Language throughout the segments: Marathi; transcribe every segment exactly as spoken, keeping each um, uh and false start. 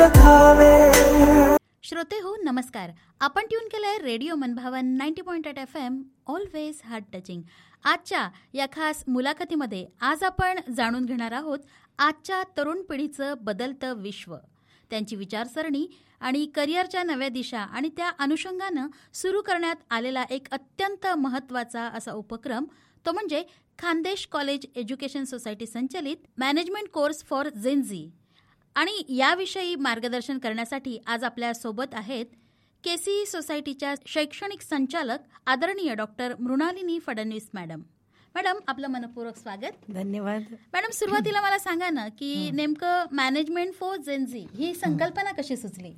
श्रोते हो, नमस्कार. आपण ट्यून केलंय रेडिओ मनभावन ninety point eight F M, always heart touching. आजच्या या खास मुलाखतीमध्ये आज आपण जाणून घेणार आहोत आजच्या तरुण पिढीचं बदलतं विश्व, त्यांची विचारसरणी आणि करिअरच्या नव्या दिशा आणि त्या अनुषंगानं सुरू करण्यात आलेला एक अत्यंत महत्त्वाचा असा उपक्रम, तो म्हणजे खानदेश कॉलेज एज्युकेशन सोसायटी संचलित management course for gen Zee. आणि याविषयी मार्गदर्शन करण्यासाठी आज आपल्या सोबत आहेत केसी सोसायटीच्या शैक्षणिक संचालक आदरणीय doctor Mrinalini Fadnavis madam. Madam, आपलं मनपूर्वक स्वागत. धन्यवाद. मॅडम, सुरुवातीला मला सांगा ना की नेमकं मॅनेजमेंट फॉर जेन झी ही संकल्पना कशी सुचली?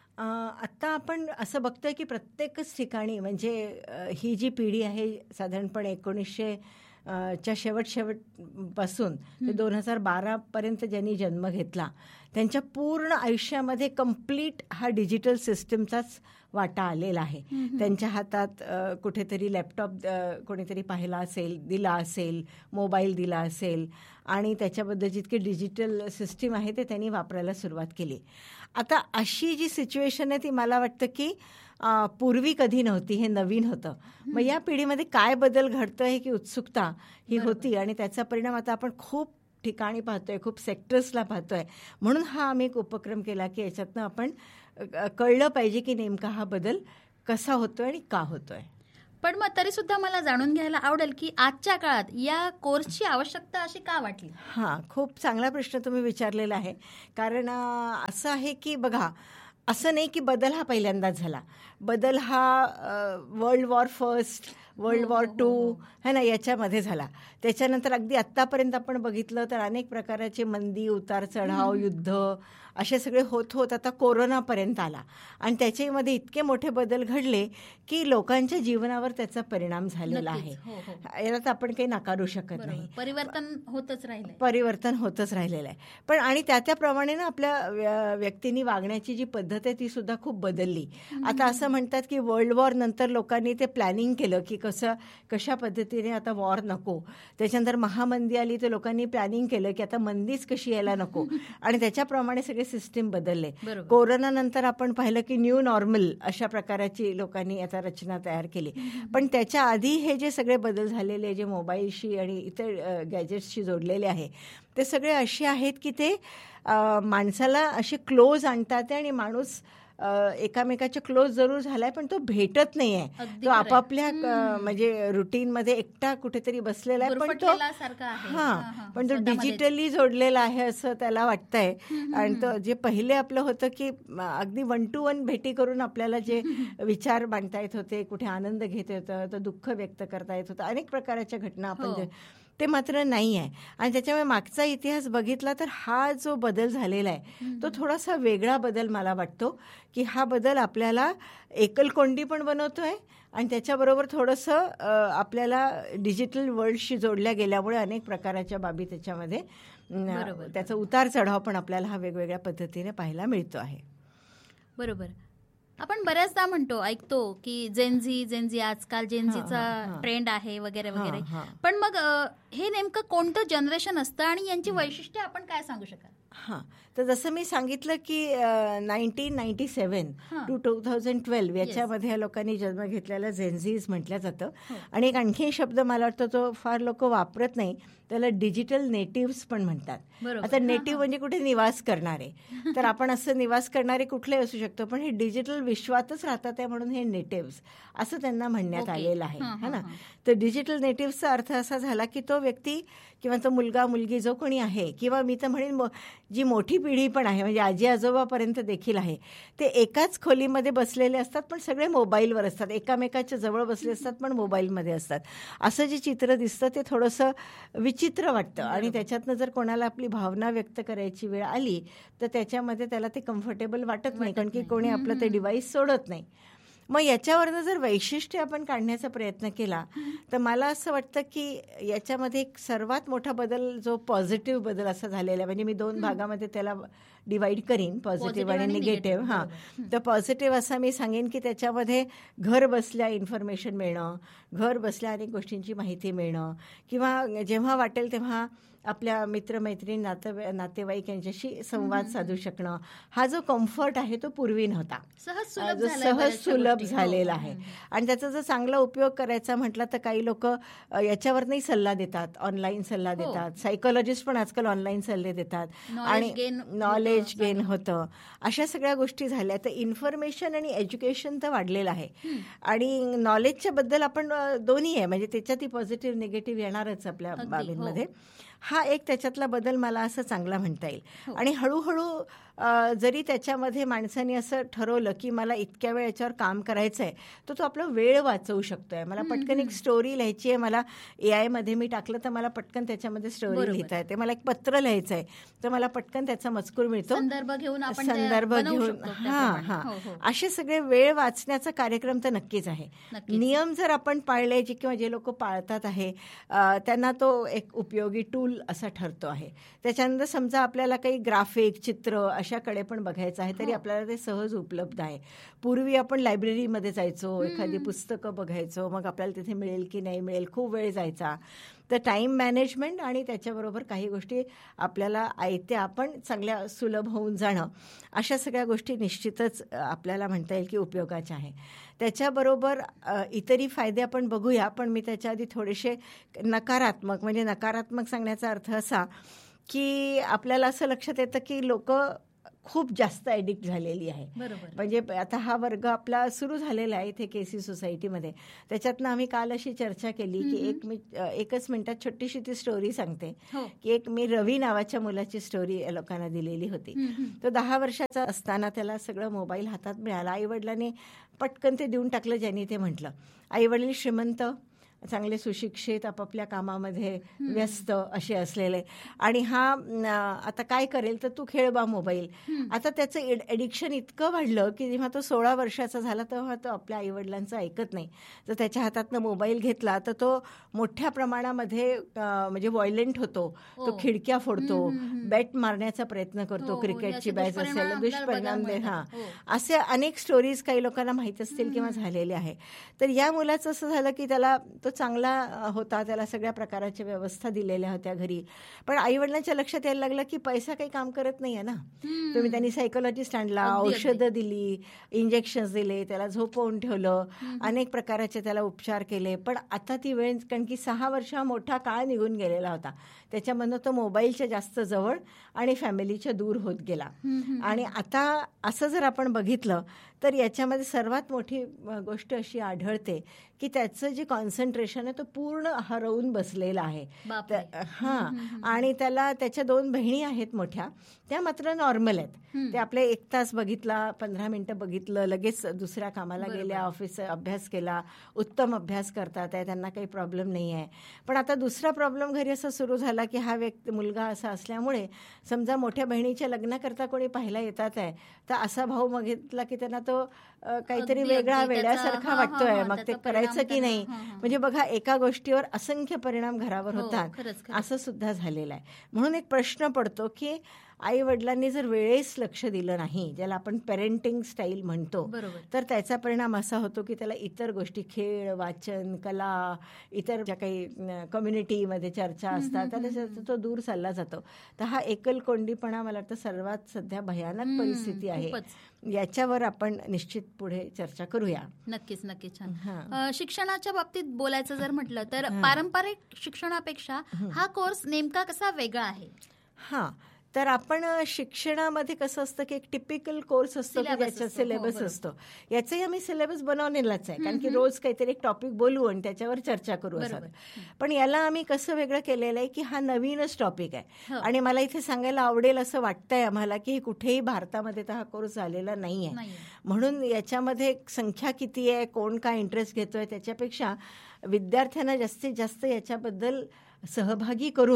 आत्ता आपण असं बघतोय की प्रत्येकच ठिकाणी म्हणजे ही जी पिढी आहे साधारणपणे एकोणीसशे च्या शेवट शेवटपासून ते दोन हजार बारापर्यंत ज्यांनी जन्म घेतला त्यांच्या पूर्ण आयुष्यामध्ये कंप्लीट हा डिजिटल सिस्टमचाच वाटा आलेला आहे. त्यांच्या हातात कुठेतरी लॅपटॉप कोणीतरी पाहिला असेल, दिला असेल, मोबाईल दिला असेल आणि त्याच्याबद्दल जितके डिजिटल सिस्टीम आहे ते त्यांनी वापरायला सुरुवात केली. आता अशी जी सिच्युएशन आहे ती मला वाटतं की पूर्वी कधी नव्हती, हे नवीन होतं. मग या पिढीमध्ये काय बदल घडतोय की उत्सुकता ही होती आणि त्याचा परिणाम आता आपण खूप ठिकाणी पाहतोय, खूप सेक्टर्सला पाहतोय. म्हणून हा आम्ही एक उपक्रम केला की याच्यातनं आपण कळलं पाहिजे की नेमका हा बदल कसा होतोय आणि का होतोय. पण मग तरी सुद्धा मला जाणून घ्यायला आवडेल की आजच्या काळात या कोर्सची आवश्यकता अशी का वाटली? हां, खूप चांगला प्रश्न तुम्ही विचारलेला आहे. कारण असं आहे की बघा, असं नाही की बदल हा पहिल्यांदाच झाला. बदल हा world war first, world war to है ना, याच्यामध्ये झाला. त्याच्यानंतर अगदी आत्तापर्यंत आपण बघितलं तर अनेक प्रकारचे मंदी, उतार चढाव, युद्ध असे सगळे होत होत आता कोरोनापर्यंत आला आणि त्याच्यामध्ये इतके मोठे बदल घडले की लोकांच्या जीवनावर त्याचा परिणाम झालेला आहे. याला तर आपण काही नाकारू शकत नाही. परिवर्तन होतच राहिले परिवर्तन होतच राहिलेलं आहे. पण आणि त्या त्याप्रमाणे ना आपल्या व्यक्तींनी वागण्याची जी पद्धत आहे ती सुद्धा खूप बदलली. आता असं म्हणतात की वर्ल्ड वॉर नंतर लोकांनी ते प्लॅनिंग केलं की कसं कशा पद्धतीने आता वॉर नको. त्याच्यानंतर महामंदी आली तर लोकांनी प्लॅनिंग केलं की आता मंदीच कशी यायला नको आणि त्याच्याप्रमाणे सगळे सिस्टीम बदलले. कोरोना नंतर आपण पाहिलं की न्यू नॉर्मल अशा प्रकाराची लोकांनी आता रचना तयार केली. पण त्याच्या आधी हे जे सगळे बदल झालेले जे मोबाईलशी आणि इतर गॅजेट्सशी जोडलेले आहे ते सगळे असे आहेत की ते माणसाला असे क्लोज आणतात आणि माणूस एकामेकाच्या क्लोज जरूर झालाय पण तो भेटत नाहीये. तो आपापल्या म्हणजे रुटीनमध्ये एकटा कुठेतरी बसलेला आहे पण तो हा पण तो डिजिटली जोडलेला आहे असं त्याला वाटतंय. आणि तो जे पहिले आपलं होतं की अगदी वन टू वन भेटी करून आपल्याला जे विचार मांडता येत होते, कुठे आनंद घेता येतं, तर दुःख व्यक्त करता येत होतं, अनेक प्रकारच्या घटना आपण ते मात्र नाही आहे. आणि त्याच्यामुळे मागचा इतिहास बघितला तर हा जो बदल झालेला आहे तो थोडासा वेगळा बदल मला वाटतो की हा बदल आपल्याला एकलकोंडी पण बनवतोय आणि त्याच्याबरोबर थोडंसं आपल्याला डिजिटल वर्ल्डशी जोडल्या गेल्यामुळे अनेक प्रकारच्या बाबी त्याच्यामध्ये त्याचा उतार चढाव पण आपल्याला हा वेगवेगळ्या पद्धतीने पाहायला मिळतो आहे. बरोबर. आपण बऱ्याचदा म्हणतो, ऐकतो की जेनझी जेनझी आजकाल जेनझीचा ट्रेंड आहे वगैरे वगैरे. पण मग हे नेमकं कोणतं जनरेशन असतं आणि यांची वैशिष्ट्ये आपण काय सांगू शकाल? हां, तर जसं मी सांगितलं की nineteen ninety seven to two thousand twelve याच्यामध्ये या लोकांनी जन्म घेतलेला जेनझीज म्हटलं जातं. आणि एक आणखी शब्द मला वाटतं तो फार लोक वापरत नाही, त्याला डिजिटल नेटिव्स पण म्हणतात. आता नेटिव्ह म्हणजे कुठे निवास करणारे, तर आपण असं निवास करणारे कुठले असू शकतो पण हे डिजिटल विश्वातच राहतात आहे म्हणून हे नेटिव्स असं त्यांना म्हणण्यात आलेलं आहे है ना. तर डिजिटल नेटिव्सचा अर्थ असा झाला की तो व्यक्ती किंवा तो मुलगा मुलगी जो कोणी आहे किंवा मी तर म्हणेन जी मोठी पिढी पण आहे म्हणजे आजी आजोबापर्यंत देखील आहे, ते एकाच खोलीमध्ये बसलेले असतात पण सगळे मोबाईलवर असतात, एकामेकाच्या जवळ बसले असतात पण मोबाईलमध्ये असतात. असं जे चित्र दिसतं ते थोडंसं विचित्र वाटतं आणि त्याच्यातनं जर कोणाला आपली भावना व्यक्त करायची वेळ आली तर त्याच्यामध्ये त्याला ते कम्फर्टेबल वाटत नाही कारण की कोणी आपलं ते डिव्हाइस सोडत नाही. मग याच्यावरनं जर वैशिष्ट्य आपण काढण्याचा प्रयत्न केला तर मला असं वाटतं की याच्यामध्ये एक सर्वात मोठा बदल जो पॉझिटिव्ह बदल असा झालेला आहे, म्हणजे मी दोन भागामध्ये त्याला डिवाइड करीन, पॉझिटिव्ह आणि निगेटिव्ह. हां, तर पॉझिटिव्ह असं मी सांगेन की त्याच्यामध्ये घर बसल्या इन्फॉर्मेशन मिळणं, घर बसल्या अनेक गोष्टींची माहिती मिळणं, किंवा जेव्हा वाटेल तेव्हा आपल्या मित्रमैत्रिणी, नाते नातेवाईक यांच्याशी संवाद साधू शकणं, हा जो कम्फर्ट आहे तो पूर्वी नव्हता, सहज सुलभ झालेला आहे. आणि त्याचा जर चांगला उपयोग करायचा म्हटलं तर काही लोक याच्यावरही सल्ला देतात, ऑनलाईन सल्ला देतात, सायकोलॉजिस्ट पण आजकाल ऑनलाईन सल्ले देतात आणि नॉलेज गेन होतं. अशा सगळ्या गोष्टी झाल्या. तर इन्फॉर्मेशन आणि एज्युकेशन तर वाढलेलं आहे आणि नॉलेजच्या बद्दल आपण दोन्ही आहे, म्हणजे त्याच्यातही पॉझिटिव्ह निगेटिव्ह येणारच आपल्या बाबींमध्ये. हा एक त्याच्यातला बदल मला असं चांगला म्हणता येईल. आणि हळूहळू जरी त्याच्यामध्ये माणसाने असं ठरवलं की मला इतक्या वेळ याच्यावर काम करायचं आहे, तर तो आपला वेळ वाचवू शकतोय. मला पटकन एक स्टोरी लिहायची आहे, मला ए आय मध्ये मी टाकलं तर मला पटकन त्याच्यामध्ये स्टोरी लिहिता येते. मला एक पत्र लिहायचं आहे तर मला पटकन त्याचा मजकूर मिळतो, संदर्भ घेऊन संदर्भ घेऊन. हां हां असे सगळे वेळ वाचण्याचा कार्यक्रम तर नक्कीच आहे. नियम जर आपण पाळले, जे किंवा जे लोक पाळतात आहे त्यांना तो एक उपयोगी टूल असा ठरतो आहे. त्याच्यानंतर समजा आपल्याला काही ग्राफिक, चित्र अशाकडे पण बघायचं आहे तरी आपल्याला ते सहज उपलब्ध आहे. पूर्वी आपण लायब्ररीमध्ये जायचो, एखादी पुस्तकं बघायचो, मग आपल्याला तिथे मिळेल की नाही मिळेल, खूप वेळ जायचा. तर टाईम मॅनेजमेंट आणि त्याच्याबरोबर काही गोष्टी आपल्याला आयत्या पण चांगल्या सुलभ होऊन जाणं, अशा सगळ्या गोष्टी निश्चितच आपल्याला म्हणता येईल की उपयोगाच्या आहे. त्याच्याबरोबर इतरही फायदे आपण बघूया, पण मी त्याच्या आधी थोडेसे नकारात्मक, म्हणजे नकारात्मक सांगण्याचा अर्थ असा की आपल्याला असं लक्षात येतं की लोक खूप जास्त ॲडिक्ट झालेली आहे. म्हणजे आता हा वर्ग आपला सुरू झालेला आहे इथे केसी सोसायटीमध्ये. त्याच्यातनं आम्ही काल अशी चर्चा केली की एक मी एकच मिनिटात छोटीशी ती स्टोरी सांगते की एक मी रवी नावाच्या मुलाची स्टोरी लोकांना दिलेली होती. तो दहा वर्षाचा असताना त्याला सगळं मोबाईल हातात मिळाला. आईवडिलांनी पटकन ते देऊन टाकलं. ज्यांनी ते म्हटलं, आईवडील श्रीमंत, चांगले सुशिक्षित, आपापल्या कामामध्ये व्यस्त असे असलेले, आणि हा आता काय करेल तर तू खेळ बा मोबाईल. आता त्याचं एडिक्शन इतकं वाढलं की जेव्हा तो सोळा वर्षाचा झाला तेव्हा तो आपल्या आईवडिलांचं ऐकत नाही. जर त्याच्या हातातनं मोबाईल घेतला तर तो मोठ्या प्रमाणामध्ये म्हणजे व्हायलेंट होतो. तो खिडक्या फोडतो, बॅट मारण्याचा प्रयत्न करतो, क्रिकेटची बॅट असेल, दुष्परिणाम दे. हां, असे अनेक स्टोरीज काही लोकांना माहीत असतील किंवा झालेले आहे. तर या मुलाचं असं झालं की त्याला तो चांगला होता, त्याला सगळ्या प्रकारच्या व्यवस्था दिलेल्या होत्या घरी, पण आईवडिलांच्या लक्षात यायला लागलं की पैसा काही काम करत नाहीये ना. तुम्ही त्यांनी सायकोलॉजिस्ट आणला, औषधं दिली, इंजेक्शन्स दिले, त्याला झोपवून ठेवलं, अनेक प्रकारचे त्याला उपचार केले, पण आता ती वेळ, कारण की सहा वर्ष हा मोठा काळ निघून गेलेला होता, त्याच्यामधनं तो मोबाईलच्या जास्त जवळ आणि फॅमिलीच्या दूर होत गेला. आणि आता असं जर आपण बघितलं तर याच्यामध्ये सर्वात मोठी गोष्ट अशी आढळते की त्याचं जे कॉन्सन्ट्रेशन आहे तो पूर्ण हरवून बसलेलं आहे. हां, आणि त्याला त्याच्या दोन बहिणी आहेत मोठ्या, त्या मात्र नॉर्मल आहेत. ते आपले एक तास बघितला, पंधरा मिनिटं बघितलं, लगेच दुसऱ्या कामाला गेल्या, ऑफिस अभ्यास केला, उत्तम अभ्यास करतात आहे, त्यांना काही प्रॉब्लेम नाही आहे. पण आता दुसरा प्रॉब्लेम घरी असा सुरू झाला की हा व्यक्ती मुलगा असा असल्यामुळे समजा मोठ्या बहिणीच्या लग्नाकरता कोणी पाहायला येतात आहे तर असा भाऊ बघितला की त्यांना तो काहीतरी वेगळा वेड्यासारखा वाटतोय, मग ते करायचं की नाही. म्हणजे बघा, एका गोष्टीवर असंख्य परिणाम घरावर होतात, असं सुद्धा झालेलं आहे. म्हणून एक प्रश्न पडतो की आई वडिलांनी जर वेळेस लक्ष दिलं नाही, ज्याला आपण पेरेंटिंग स्टाईल म्हणतो, तर त्याचा परिणाम असा होतो की त्याला इतर गोष्टी, खेळ, वाचन, कला, इतर ज्या काही कम्युनिटीमध्ये चर्चा असतात त्याच्यात तो दूर चालला जातो. तर हा एकलकोंडीपणा मला वाटतं सर्वात सध्या भयानक परिस्थिती आहे. याच्यावर आपण निश्चित पुढे चर्चा करूया. नक्कीच नक्कीच. छान. शिक्षणाच्या बाबतीत बोलायचं जर म्हटलं तर पारंपरिक शिक्षणापेक्षा हा कोर्स नेमका कसा वेगळा आहे? हां, तर आपण शिक्षणामध्ये कसं असतं की एक टिपिकल कोर्स असतो की ज्याचा सिलेबस असतो. याचाही आम्ही सिलेबस बनवलेलाच आहे, कारण की रोज काहीतरी एक टॉपिक बोलू आणि त्याच्यावर चर्चा करू असं. पण याला आम्ही कसं वेगळं केलेलं आहे की हा नवीनच टॉपिक आहे आणि मला इथे सांगायला आवडेल असं वाटतंय आम्हाला की कुठेही भारतामध्ये तर हा कोर्स झालेला नाही आहे. म्हणून याच्यामध्ये संख्या किती आहे, कोण काय इंटरेस्ट घेतोय त्याच्यापेक्षा विद्यार्थ्यांना जास्तीत जास्त याच्याबद्दल सहभागी करून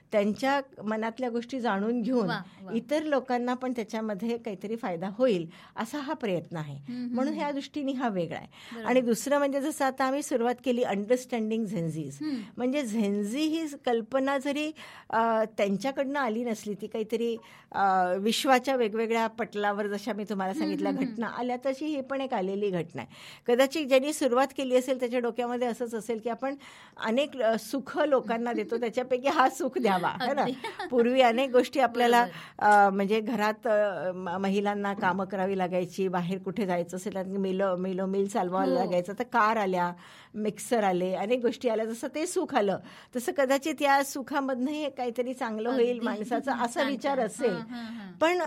त्यांच्या मनातल्या गोष्टी जाणून घेऊन इतर लोकांना पण त्याच्यामध्ये काहीतरी फायदा होईल असा हा प्रयत्न आहे. म्हणून ह्या दृष्टीने हा वेगळा आहे. आणि दुसरं म्हणजे जसं आता आम्ही सुरुवात केली अंडरस्टँडिंग झेन्झीज, म्हणजे झेन्झी ही कल्पना जरी त्यांच्याकडनं आली नसली, ती काहीतरी विश्वाच्या वेगवेगळ्या पटलावर जशा मी तुम्हाला सांगितल्या घटना आल्या तशी ही पण एक आलेली घटना आहे. कदाचित ज्यांनी सुरुवात केली असेल त्याच्या डोक्यामध्ये असंच असेल की आपण अनेक सुख लोकांना देतो, त्याच्यापैकी हा सुख द्यावा, है ना. पूर्वी अनेक गोष्टी आपल्याला म्हणजे घरात महिलांना कामं करावी लागायची, बाहेर कुठे जायचं असेल मिलो मिलो मिल चालवावं लागायचं, तर कार आल्या, मिक्सर आले, अनेक गोष्टी आल्या. जसं ते सुख आलं तसं कदाचित या सुखामधनंही काहीतरी चांगलं होईल माणसाचा असा विचार असेल. पण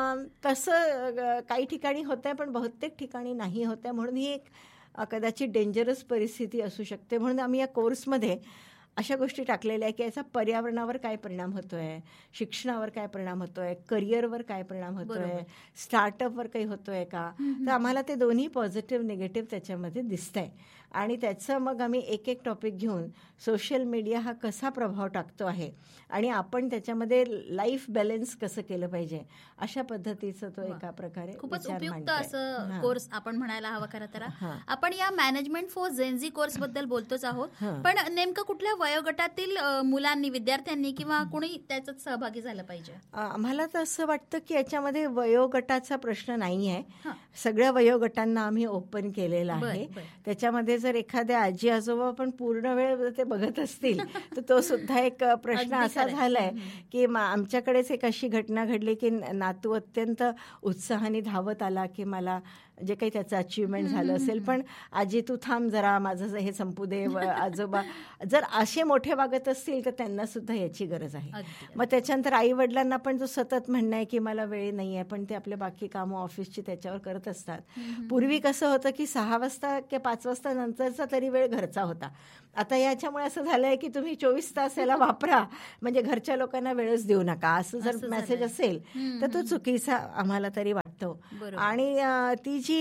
तसं काही ठिकाणी होतंय, पण बहुतेक ठिकाणी नाही होतंय. म्हणून ही एक कदाचित डेंजरस परिस्थिती असू शकते. म्हणून आम्ही या कोर्समध्ये अशा गोष्टी टाकलेल्या आहे की याचा पर्यावरणावर काय परिणाम होतोय, शिक्षणावर काय परिणाम होतोय, करिअरवर काय परिणाम होतोय, स्टार्टअपवर काही होतोय का. तर आम्हाला ते दोन्ही पॉझिटिव्ह निगेटिव्ह त्याच्यामध्ये दिसतंय. आणि त्याचं मग आम्ही एक एक टॉपिक घेऊन सोशल मीडिया हा कसा प्रभाव टाकतो आहे आणि आपण त्याच्यामध्ये लाईफ बॅलन्स कसं केलं पाहिजे अशा पद्धतीचं तो एका प्रकारे खूपच उपयुक्त असं कोर्स आपण म्हणायला हवं. खरं तर आपण या मॅनेजमेंट फॉर झेन्झी कोर्स बद्दल बोलतोच आहोत, पण नेमकं कुठल्या वयोगटातील मुलांनी, विद्यार्थ्यांनी किंवा कोणी त्याच्यात सहभागी झालं पाहिजे? आम्हाला तर असं वाटतं की याच्यामध्ये वयोगटाचा प्रश्न नाही आहे. सगळ्या वयोगटांना आम्ही ओपन केलेलं आहे. त्याच्यामध्ये जर एखाद्या आजी आजोबा पण पूर्ण वेळ ते बघत असतील तर तो सुद्धा एक प्रश्न असा झालाय की आमच्याकडेच एक अशी घटना घडली की नातू अत्यंत उत्साहाने धावत आला की मला जे काही त्याचं अचिव्हमेंट झालं असेल, पण आजी तू थांब जरा, माझं हे संपू दे. आजोबा जर असे मोठे वागत असतील तर त्यांना सुद्धा याची गरज आहे. मग त्याच्यानंतर आई वडिलांना पण जो सतत म्हणणं आहे की मला वेळ नाही आहे, पण ते आपले बाकी कामं ऑफिसची त्याच्यावर करत असतात. पूर्वी कसं होतं की सहा वाजता किंवा पाच वाजता नंतरचा तरी वेळ घरचा होता. आता याच्यामुळे असं झालंय की तुम्ही चोवीस तास याला वापरा, म्हणजे घरच्या लोकांना वेळच देऊ नका असं जर मेसेज असेल तर तो चुकीचा आम्हाला तरी वाटतो. आणि ती जी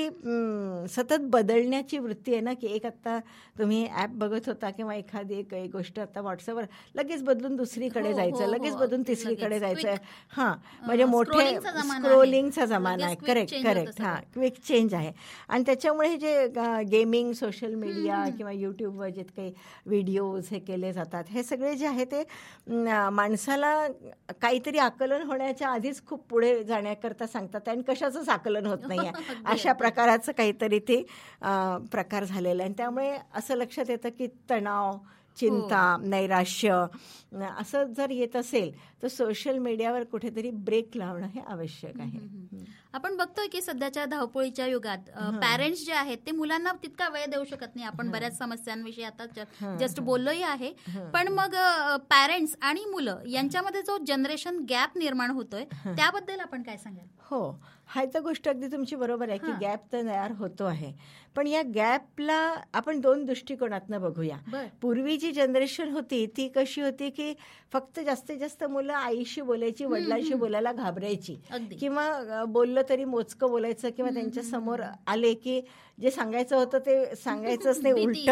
सतत बदलण्याची वृत्ती आहे ना, की एक आता तुम्ही ऍप बघत होता किंवा एखादी एक गोष्ट आता व्हॉट्सअपवर लगेच बदलून दुसरीकडे जायचं, लगेच बदलून तिसरीकडे जायचं. हा म्हणजे मोठे स्क्रोलिंगचा जमाना आहे. करेक्ट करेक्ट हा क्विक चेंज आहे. आणि त्याच्यामुळे जे गेमिंग, सोशल मीडिया किंवा युट्यूबवर जे काही व्हिडिओज हे केले जातात, हे सगळे जे आहे ते माणसाला काहीतरी आकलन होण्याच्या आधीच खूप पुढे जाण्याकरता सांगतात आणि कशाचंच आकलन होत नाही आहे अशा प्रकाराचं काहीतरी ते प्रकार झालेला आहे. आणि त्यामुळे असं लक्षात येतं की तणाव, चिंता, नैराश्य असं जर येत असेल तर सोशल मीडियावर कुठेतरी ब्रेक लावणं हे आवश्यक आहे. आपण बघतोय की सध्याच्या धावपळीच्या युगात पॅरेंट्स जे आहेत ते मुलांना तितका वेळ देऊ शकत नाही. आपण बऱ्याच समस्यांविषयी आता जस्ट बोललोही आहे. पण मग पॅरेंट्स आणि मुलं यांच्यामध्ये जो जनरेशन गॅप निर्माण होतोय त्याबद्दल आपण काय सांगाल? हो, हा तर गोष्ट अगदी तुमची बरोबर आहे की गॅप तर तयार होतो आहे. पण या गॅपला आपण दोन दृष्टिकोनातनं बघूया. पूर्वी जी जनरेशन होती ती कशी होती की फक्त जास्तीत जास्त मुलं आईशी बोलायची, वडिलांशी बोलायला घाबरायची, किंवा बोललं तरी मोजकं बोलायचं, किंवा त्यांच्या समोर आले की जे सांगायचं होतं ते सांगायचंच नाही, उलट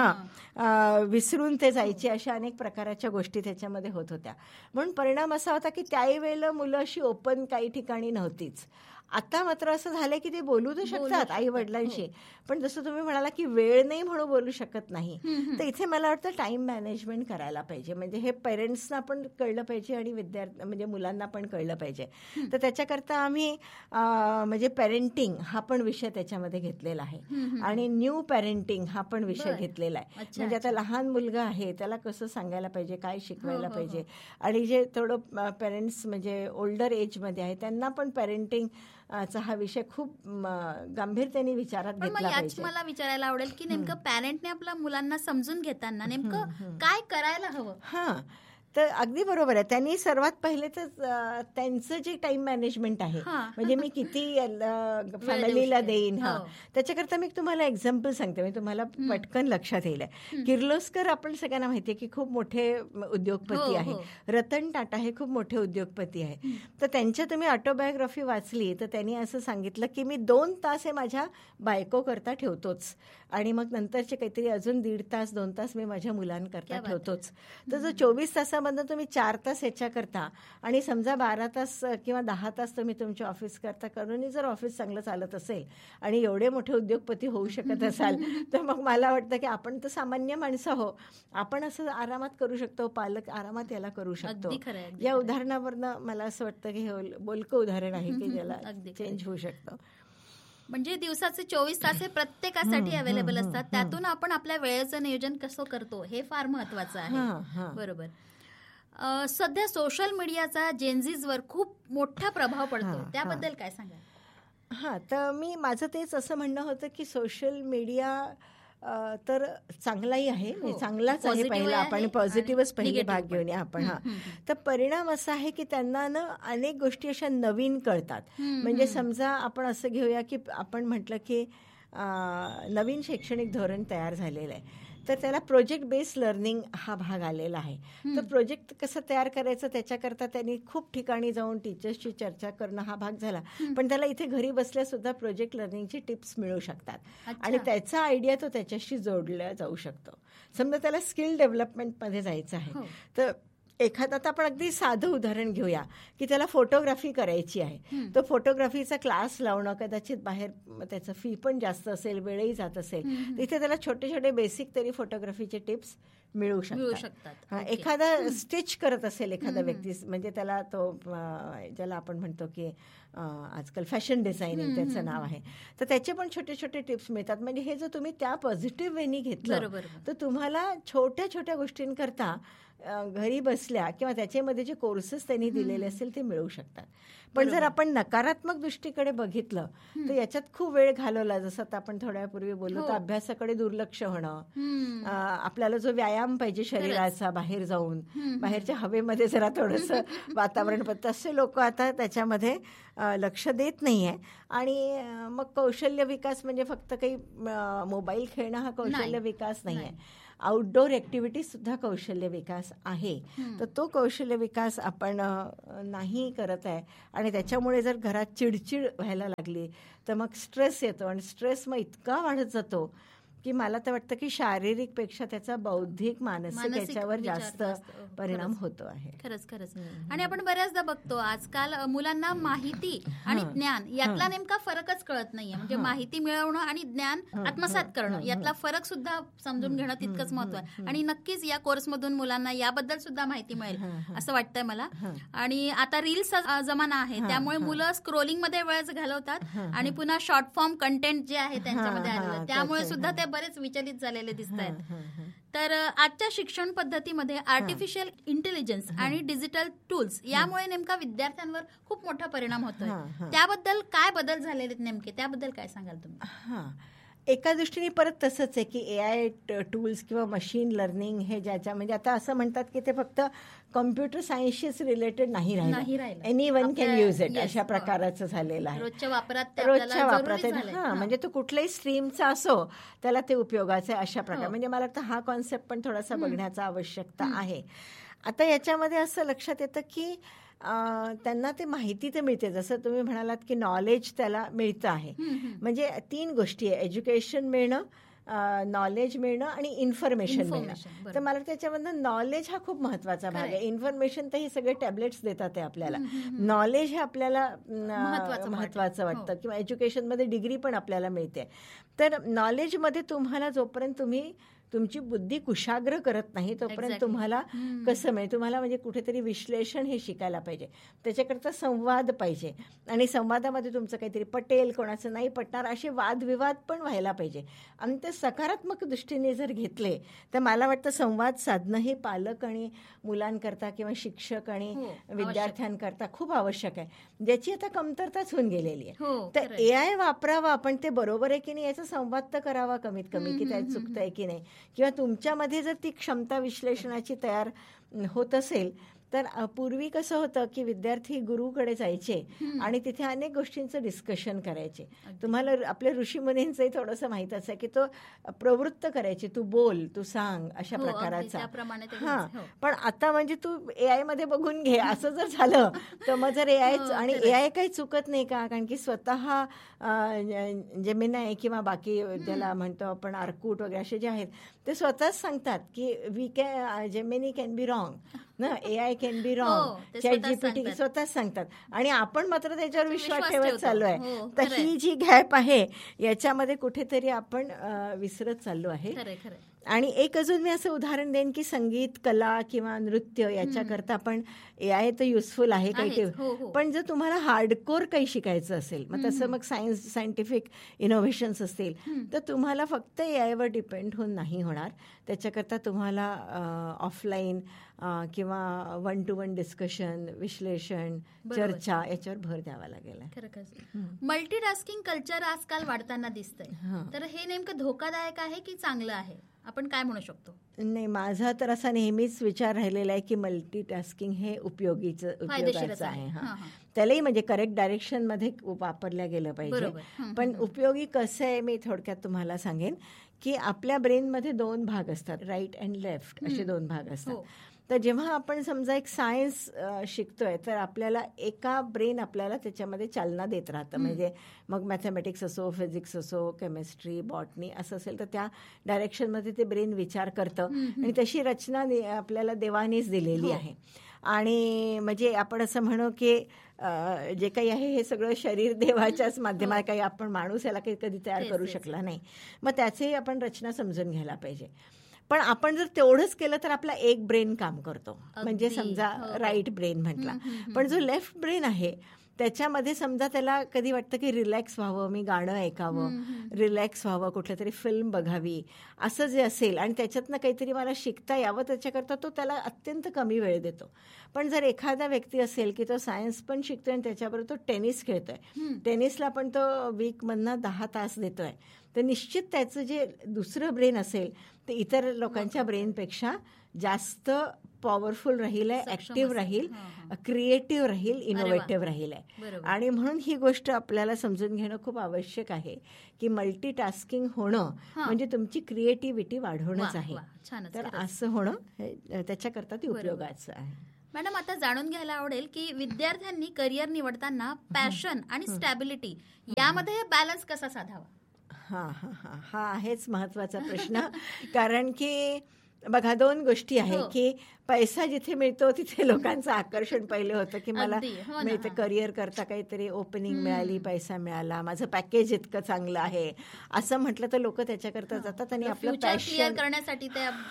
हा विसरून ते जायचे. अशा अनेक प्रकारच्या गोष्टी त्याच्यामध्ये होत होत्या. म्हणून परिणाम असा होता की त्याही वेळेला मुलं अशी ओपन काही ठिकाणी नव्हतीच. आता मात्र असं झालंय की ते बोलू तर शकतात आई वडिलांशी, पण जसं तुम्ही म्हणाला की वेळ नाही म्हणून बोलू शकत नाही. तर इथे मला वाटतं टाइम मॅनेजमेंट करायला पाहिजे. म्हणजे हे पेरेंट्सना पण कळलं पाहिजे आणि विद्यार्थी म्हणजे मुलांना पण कळलं पाहिजे. तर त्याच्याकरता आम्ही म्हणजे पेरेंटिंग हा पण विषय त्याच्यामध्ये घेतलेला आहे आणि न्यू पेरेंटिंग हा पण विषय घेतलेला आहे. म्हणजे आता लहान मुलगा आहे त्याला कसं सांगायला पाहिजे, काय शिकवायला पाहिजे, आणि जे थोडं पेरेंट्स म्हणजे ओल्डर एजमध्ये आहे त्यांना पण पेरेंटिंग चा हा विषय खूप गांभीर्याने विचारात घेतला पाहिजे. मला विचारायला आवडेल की नेमकं पॅरेंटने आपल्या मुलांना समजून घेताना नेमकं काय करायला हवं? हा तर अगदी बरोबर आहे. त्यांनी सर्वात पहिले तर त्यांचं जे टाइम मॅनेजमेंट आहे, म्हणजे मी किती फॅमिलीला देईन, हा त्याच्याकरता मी तुम्हाला एक्झाम्पल सांगते, मी तुम्हाला पटकन लक्षात येईल. किर्लोस्कर आपण सगळ्यांना माहिती आहे की खूप मोठे उद्योगपती आहे. रतन टाटा हे खूप मोठे उद्योगपती आहे. तर त्यांच्या तुम्ही ऑटोबायोग्राफी वाचली तर त्यांनी असं सांगितलं की मी दोन तास हे माझ्या बायको करता ठेवतोच आणि मग नंतरचे काहीतरी अजून दीड तास दोन तास मी माझ्या मुलांकरता ठेवतोच. तर जो चोवीस तासा दिवसामधनं तुम्ही चार तास ह्याच्या करता आणि समजा बारा तास किंवा दहा तास तुम्ही तुमच्या ऑफिस करता करूनही जर ऑफिस चांगलं चालत असेल आणि एवढे मोठे उद्योगपती होऊ शकत असाल तर मग मला वाटतं की आपण तर सामान्य माणसं हो, आपण असं आरामात करू शकतो, पालक आरामात याला करू शकतो. या उदाहरणावरनं मला असं वाटतं की हे बोलकं उदाहरण आहे की ज्याला चेंज होऊ शकतं. म्हणजे दिवसाचे चोवीस तास हे प्रत्येकासाठी अवेलेबल असतात, त्यातून आपण आपल्या वेळेचं नियोजन कसं करतो हे फार महत्वाचं आहे. बरोबर. सध्या सोशल मीडियाचा जेनझीजवर खूप मोठा प्रभाव पडतो, त्याबद्दल काय सांगा? हां, तर मी माझं तेच असं म्हणणं होतं की सोशल मीडिया तर चांगलाही आहे, चांगलाच आहे पहिला, आपण पॉझिटिव्हच पहिले भाग घेऊन या आपण. हां, तर परिणाम असा आहे की त्यांना ना अनेक गोष्टी अशा नवीन कळतात. म्हणजे समजा आपण असं घेऊया की आपण म्हटलं की नवीन शैक्षणिक धोरण तयार झालेलं आहे, तर त्याला प्रोजेक्ट बेस्ड लर्निंग हा भाग आलेला आहे. तर प्रोजेक्ट कसं तयार करायचं त्याच्याकरता त्यांनी खूप ठिकाणी जाऊन टीचर्सची चर्चा करणं हा भाग झाला, पण त्याला इथे घरी बसल्या सुद्धा प्रोजेक्ट लर्निंगची टिप्स मिळू शकतात आणि त्याचा आयडिया तो त्याच्याशी जोडला जाऊ शकतो. समजा त्याला स्किल डेव्हलपमेंटमध्ये जायचं आहे तर एखादा, आता आपण अगदी साधं उदाहरण घेऊया की त्याला फोटोग्राफी करायची आहे, तो फोटोग्राफीचा क्लास लावणं, कदाचित बाहेर त्याचं फी पण जास्त असेल, वेळही जात असेल, तिथे त्याला छोटे छोटे बेसिक तरी फोटोग्राफीचे टिप्स मिळू शकतात. एखादा स्टिच करत असेल एखादा व्यक्ती, म्हणजे त्याला तो ज्याला आपण म्हणतो की आजकाल फॅशन डिझायनिंग त्याचं नाव आहे, तर त्याचे पण छोटे छोटे टिप्स मिळतात. म्हणजे हे जर तुम्ही त्या पॉझिटिव्ह वेनी घेतलं तर तुम्हाला छोट्या छोट्या गोष्टींकरता घरी बसल्या किंवा त्याच्यामध्ये जे कोर्सेस त्यांनी दिलेले असतील ते मिळू शकतात. पण जर आपण नकारात्मक दृष्टीकडे बघितलं तर याच्यात खूप वेळ घालवला, जसं आता आपण थोड्या वेळापूर्वी बोललो, तर अभ्यासाकडे दुर्लक्ष होणं, आपल्याला जो व्यायाम पाहिजे शरीराचा बाहेर जाऊन, बाहेरच्या हवेमध्ये जरा थोडंसं वातावरण, पण तसे लोक आता त्याच्यामध्ये लक्ष देत नाही आहे. आणि मग कौशल्य विकास म्हणजे फक्त काही मोबाईल खेळणं हा कौशल्य विकास नाही आहे, आउटडोर ॲक्टिव्हिटी सुद्धा कौशल्य विकास आहे. तर तो कौशल्य विकास आपण नाही करत आहे आणि त्याच्यामुळे जर घरात चिडचिड व्हायला लागली तर मग स्ट्रेस येतो आणि स्ट्रेस मग इतका वाढत जातो की मला तर वाटतं की शारीरिक पेक्षा त्याचा बौद्धिक मानसिक याच्यावर जास्त परिणाम होतो आहे. खरंच खरंच. आणि आपण बऱ्याचदा बघतो आजकाल मुलांना माहिती आणि ज्ञान यातला नेमका फरकच कळत नाहीये. म्हणजे माहिती मिळवणं आणि ज्ञान आत्मसात करणं यातला फरक सुद्धा समजून घेणं तितकंच महत्व आहे. आणि नक्कीच या कोर्समधून मुलांना याबद्दल सुद्धा माहिती मिळेल असं वाटतंय मला. आणि आता रील्स जमाना आहे त्यामुळे मुलं स्क्रोलिंग मध्ये वेळ घालवतात आणि पुन्हा शॉर्ट फॉर्म कंटेंट जे आहे त्यांच्यामध्ये आलेलं, त्यामुळे सुद्धा ते बरेच विचलित झालेले दिसत आहेत. तर आजच्या शिक्षण पद्धतीमध्ये आर्टिफिशियल इंटेलिजन्स आणि डिजिटल टूल्स यामुळे नेमका विद्यार्थ्यांवर खूप मोठा परिणाम होतोय. त्याबद्दल काय बदल झालेले नेमके, त्याबद्दल काय सांगाल तुम्ही? एका दृष्टीने परत तसंच आहे की ए आय टूल्स किंवा मशीन लर्निंग हे ज्याच्या, म्हणजे आता असं म्हणतात की ते फक्त कम्प्युटर सायन्सशीच रिलेटेड नाही राहिलं, any one can use it अशा प्रकाराचं झालेलं आहे. रोजच्या वापरात रोजच्या वापरात हा, म्हणजे तो कुठल्याही स्ट्रीमचा असो त्याला ते उपयोगाचं आहे अशा प्रकारे. म्हणजे मला वाटतं हा कॉन्सेप्ट पण थोडासा बघण्याचा आवश्यकता आहे. आता याच्यामध्ये असं लक्षात येतं की त्यांना ते माहिती तर मिळते, जसं तुम्ही म्हणालात की नॉलेज त्याला मिळतं आहे. म्हणजे तीन गोष्टी आहे, एज्युकेशन मिळणं, नॉलेज मिळणं आणि इन्फॉर्मेशन मिळणं. तर मला त्याच्यामधनं नॉलेज हा खूप महत्वाचा भाग आहे. इन्फॉर्मेशन तर हे सगळे टॅबलेट्स देतात आहे आपल्याला, नॉलेज हे आपल्याला महत्वाचं वाटतं. किंवा एज्युकेशनमध्ये डिग्री पण आपल्याला मिळते. तर नॉलेजमध्ये तुम्हाला जोपर्यंत तुम्ही तुमची बुद्धी कुशाग्र करत नाही तोपर्यंत तुम्हाला कसं मिळेल, तुम्हाला म्हणजे कुठेतरी विश्लेषण हे शिकायला पाहिजे, त्याच्याकरता संवाद पाहिजे आणि संवादामध्ये तुमचं काहीतरी पटेल, कोणाचं नाही पटणार असे वादविवाद पण व्हायला पाहिजे. आणि ते सकारात्मक दृष्टीने जर घेतले तर मला वाटतं संवाद साधणं हे पालक आणि मुलांकरता किंवा शिक्षक आणि विद्यार्थ्यांकरता खूप आवश्यक आहे, ज्याची आता कमतरताच होऊन गेलेली आहे. तर ए आय वापरावा आपण, ते बरोबर आहे की नाही याचा संवाद तर करावा कमीत कमी, की त्यात चुकतंय की नाही, किंवा तुमच्यामध्ये जर ती क्षमता विश्लेषणाची तयार होत असेल तर पूर्वी कसं होतं की विद्यार्थी गुरुकडे जायचे आणि तिथे अनेक गोष्टींचं डिस्कशन करायचे. तुम्हाला आपल्या ऋषीमुनींचंही थोडंसं माहित असं की तो प्रवृत्त करायचे, तू बोल, तू सांग अशा प्रकाराचा. हां, पण आता म्हणजे तू ए आय मध्ये बघून घे असं जर झालं तर मग जर ए आय आणि ए आय काही चुकत नाही का, कारण की स्वतः जेमिनाय किंवा बाकी ज्याला म्हणतो आपण आर्कूट वगैरे असे जे आहेत ते स्वतःच सांगतात की we can Gemini can be wrong, ना, ए I can be wrong, chat GPT स्वतःच सांगतात आणि आपण मात्र त्याच्यावर विश्वास ठेवत चाललो आहे. तर ही जी गॅप आहे याच्यामध्ये कुठेतरी आपण विसरत चाललो आहे. आणि एक अजून मी असं उदाहरण देईन की संगीत, कला किंवा नृत्य याच्याकरता पण ए आय तर युजफुल आहे काही, पण जर तुम्हाला हार्डकोर काही शिकायचं असेल, मग तसं मग सायन्स सायंटिफिक इनोव्हेशन्स असतील, तर तुम्हाला फक्त ए आयवर डिपेंड होऊन नाही होणार. त्याच्याकरता तुम्हाला ऑफलाईन किंवा वन टू वन डिस्कशन, विश्लेषण, चर्चा याच्यावर भर द्यावा लागेल. मल्टीटास्किंग कल्चर आजकाल वाढताना दिसतंय, तर हे नेमकं धोकादायक आहे की चांगलं आहे, आपण काय म्हणू शकतो? नाही, माझा तर असा नेहमीच विचार राहिलेला आहे की मल्टीटास्किंग हे उपयोगीचं उपयोगाचं आहे. हा, त्यालाही म्हणजे करेक्ट डायरेक्शनमध्ये वापरल्या गेलं पाहिजे. पण उपयोगी कसं आहे मी थोडक्यात तुम्हाला सांगेन की आपल्या ब्रेनमध्ये दोन भाग असतात, राईट अँड लेफ्ट असे दोन भाग असतात. तर जेव्हा आपण समजा एक सायन्स शिकतोय तर आपल्याला एका ब्रेन आपल्याला त्याच्यामध्ये चालना देत राहतं. म्हणजे मग मॅथमॅटिक्स असो, फिजिक्स असो, केमिस्ट्री, बॉटनी असं असेल तर त्या डायरेक्शनमध्ये ते ब्रेन विचार करतं आणि तशी रचना आपल्याला देवानेच दिलेली आहे. आणि म्हणजे आपण असं म्हणू की जे काही आहे हे सगळं शरीर देवाच्याच माध्यमात, काही आपण माणूस याला काही कधी तयार करू शकला नाही. मग त्याचीही आपण रचना समजून घ्यायला पाहिजे. पण आपण जर तेवढंच केलं तर आपला एक ब्रेन काम करतो, म्हणजे समजा राईट ब्रेन म्हटला. पण जो लेफ्ट ब्रेन आहे त्याच्यामध्ये समजा त्याला कधी वाटतं की रिलॅक्स व्हावं, मी गाणं ऐकावं, रिलॅक्स व्हावं, कुठलं तरी फिल्म बघावी, असं जे असेल आणि त्याच्यातनं काहीतरी मला शिकता यावं त्याच्याकरता तो त्याला अत्यंत कमी वेळ देतो. पण जर एखादा व्यक्ती असेल की तो सायन्स पण शिकतोय आणि त्याच्याबरोबर तो टेनिस खेळतोय, टेनिसला पण तो वीकमधनं दहा तास देतोय, तर निश्चित त्याचं जे दुसरं ब्रेन असेल ते इतर लोकांच्या ब्रेनपेक्षा जास्त पॉवरफुल राहील आहे, ऍक्टिव्ह राहील, क्रिएटिव्ह राहील, इनोव्हेटिव्ह राहील आहे. आणि म्हणून ही गोष्ट आपल्याला समजून घेणं खूप आवश्यक आहे की मल्टीटास्किंग होणं म्हणजे तुमची क्रिएटिव्हिटी वाढवणंच आहे. तर असं होणं त्याच्याकरता ती उपयोगाचं आहे. मॅडम, आता जाणून घ्यायला आवडेल की विद्यार्थ्यांनी करिअर निवडताना पॅशन आणि स्टॅबिलिटी यामध्ये बॅलन्स कसा साधावा? हा हा हा हा आहेच महत्वाचा प्रश्न. कारण की बघा, दोन गोष्टी आहे की पैसा जिथे मिळतो तिथे लोकांचं आकर्षण पहिलं होतं की मला मिळतं, करिअर करता काहीतरी ओपनिंग मिळाली, पैसा मिळाला, माझं पॅकेज इतकं चांगलं आहे असं म्हटलं तर लोक त्याच्याकरता जातात आणि आपलं पॅशन करण्यासाठी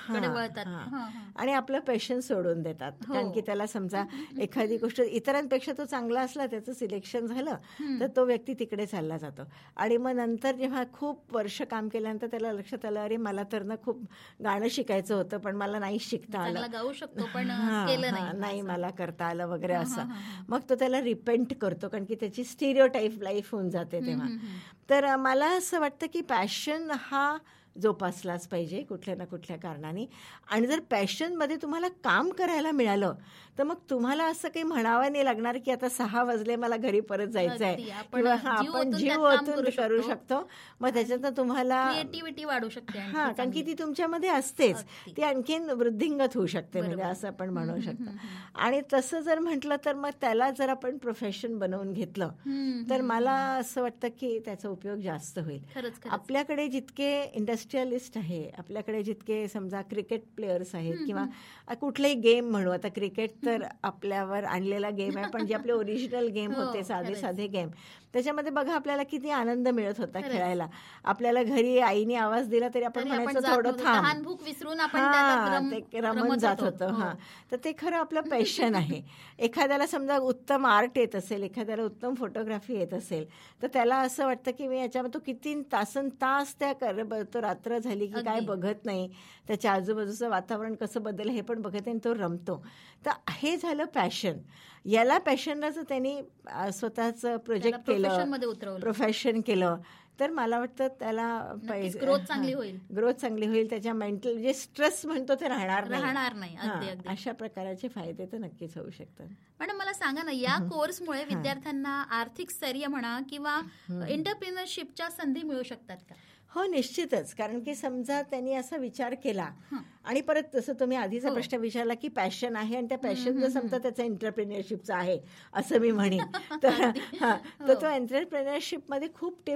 आणि आपलं पॅशन सोडून देतात. कारण की त्याला समजा एखादी गोष्ट इतरांपेक्षा तो चांगला असला, त्याचं सिलेक्शन झालं तर तो व्यक्ती तिकडे चालला जातो. आणि मग नंतर जेव्हा खूप वर्ष काम केल्यानंतर त्याला लक्षात आलं, अरे मला तर ना खूप गाणं शिकायचं होतं पण मला नाही शिकता आलं, पण नाही मला करता आलं वगैरे असं. मग तो त्याला रिपेंट करतो कारण की त्याची स्टिरियोटाईप लाईफ होऊन जाते तेव्हा. तर मला असं वाटतं की पॅशन हा जोपासलाच पाहिजे कुठल्या ना कुठल्या कारणाने. आणि जर पॅशनमध्ये तुम्हाला काम करायला मिळालं तर मग तुम्हाला असं काही म्हणावं नाही लागणार की आता सहा वाजले मला घरी परत जायचं आहे, किंवा आपण जीव ओतून करू शकतो. मग त्याच्यातनं तुम्हाला क्रिएटिव्हिटी वाढू शकते. हा, कारण की ती तुमच्यामध्ये असतेच, ती आणखीन वृद्धिंगत होऊ शकते, म्हणजे असं आपण म्हणू शकतो. आणि तसं जर म्हटलं तर मग त्याला जर आपण प्रोफेशन बनवून घेतलं तर मला असं वाटतं की त्याचा उपयोग जास्त होईल. आपल्याकडे जितके इंडस्ट्रियलिस्ट आहे, आपल्याकडे जितके समजा क्रिकेट प्लेयर्स आहेत किंवा कुठलेही गेम म्हणू, आता क्रिकेट तर आपल्यावर आणलेला गेम आहे, पण जे आपले ओरिजिनल गेम होते, साधे साधे गेम, त्याच्यामध्ये बघा आपल्याला किती आनंद मिळत होता खेळायला. आपल्याला घरी आईने आवाज दिला तरी आपण म्हणायचं थोडं थांब, भूक विसरून ते रमून जात होतं. हा, तर ते खरं आपलं पॅशन आहे. एखाद्याला समजा उत्तम आर्ट येत असेल, एखाद्याला उत्तम फोटोग्राफी येत असेल, तर त्याला असं वाटतं की मी याच्यामध्ये तो किती तासन तास त्या तो रात्र झाली की काय बघत नाही, त्याच्या आजूबाजूचं वातावरण कसं बदललं हे पण बघत नाही, तो रमतो. तर हे झालं पॅशन. याला पॅशनला जर त्यांनी स्वतःचं प्रोजेक्ट केलं, प्रोफेशन केलं, तर मला वाटतं त्याला ग्रोथ चांगली होईल, ग्रोथ चांगली होईल त्याच्या मेंटल जे स्ट्रेस म्हणतो ते राहणार राहणार नाही. अशा प्रकारचे फायदे तर नक्कीच होऊ शकतात. मॅडम, मला सांगा ना, या कोर्समुळे विद्यार्थ्यांना आर्थिक स्थैर्य म्हणा किंवा एंटरप्रिनरशिपच्या संधी मिळू शकतात का? हो, निश्चितच. कारण की समजा त्यांनी असा विचार केला आणि परत तसं तुम्ही आधीचा प्रश्न विचारला की पॅशन आहे आणि त्या पॅशनचं समजा त्याचा एंटरप्रेन्योरशिपचा आहे असं मी म्हणेन, तर तर तो एंटरप्रेन्योरशिपमध्ये खूप टिप्स घेऊ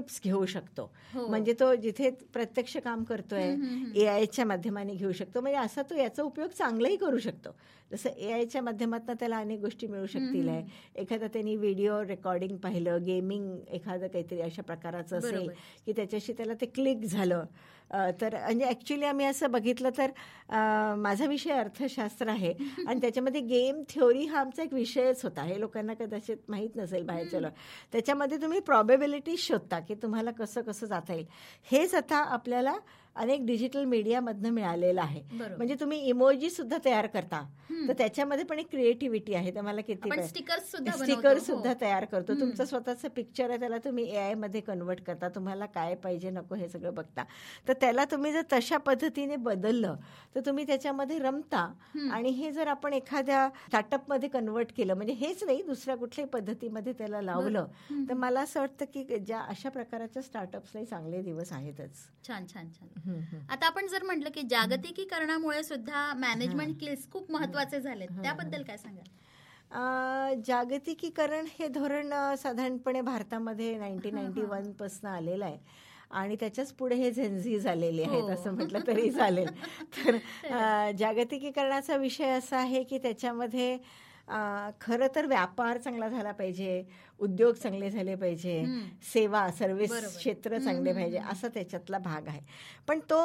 शकतो. म्हणजे तो जिथे प्रत्यक्ष काम करतोय ए आयच्या माध्यमाने घेऊ शकतो. म्हणजे असा तो याचा उपयोग चांगलाही करू शकतो. जसं ए आयच्या माध्यमातून त्याला अनेक गोष्टी मिळू शकतील आहे. एखादा त्यांनी व्हिडिओ रेकॉर्डिंग पाहिलं, गेमिंग एखादं काहीतरी अशा प्रकाराचं असेल की त्याच्याशी त्याला ते क्लिक झालं, तर म्हणजे ॲक्च्युली आम्ही असं बघितलं तर माझा विषय अर्थशास्त्र आहे आणि त्याच्यामध्ये गेम थ्योरी हा आमचा एक विषयच होता. हे लोकांना कदाचित माहीत नसेल बाहेरच्या लोक. त्याच्यामध्ये तुम्ही प्रॉबेबिलिटी शोधता की तुम्हाला कसं कसं जाता येईल. हेच आता आपल्याला अनेक डिजिटल मीडियामधनं मिळालेलं आहे. म्हणजे तुम्ही इमोजी सुद्धा तयार करता, तर त्याच्यामध्ये पण एक क्रिएटिव्हिटी आहे. तुम्हाला किती स्टिकर सुद्धा तयार करतो. तुमचं स्वतःचं पिक्चर आहे, त्याला तुम्ही ए आय मध्ये कन्वर्ट करता. तुम्हाला काय पाहिजे नको हे सगळं बघता. तर त्याला तुम्ही जर तशा पद्धतीने बदललं तर तुम्ही त्याच्यामध्ये रमता. आणि हे जर आपण एखाद्या स्टार्टअपमध्ये कन्वर्ट केलं, म्हणजे हेच नाही दुसऱ्या कुठल्याही पद्धतीमध्ये त्याला लावलं, तर मला असं वाटतं की ज्या अशा प्रकारच्या स्टार्टअप्सलाही चांगले दिवस आहेतच. छान छान छान. आता आपण जर म्हटलं की जागतिकीकरणामुळे सुद्धा मॅनेजमेंट स्किल्स खूप महत्वाचे झालेत, त्याबद्दल काय सांगाल? जागतिकीकरण हे धोरण साधारणपणे भारतामध्ये नाईन्टीन नाईन्टी वन पासून आलेलं आहे आणि त्याच्याच पुढे हे झेन्झी झालेले आहेत असं म्हटलं तरी चालेल. तर जागतिकीकरणाचा विषय असा आहे की त्याच्यामध्ये खरं तर व्यापार चांगला झाला पाहिजे, उद्योग चांगले झाले पाहिजे, सेवा सर्व्हिस क्षेत्र चांगले पाहिजे, असा त्याच्यातला भाग आहे. पण तो